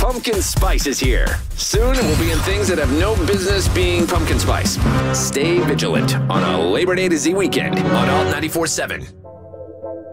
Pumpkin spice is here. Soon we'll be in things that have no business being pumpkin spice. Stay vigilant on a Labor Day to Z weekend on Alt 94.7.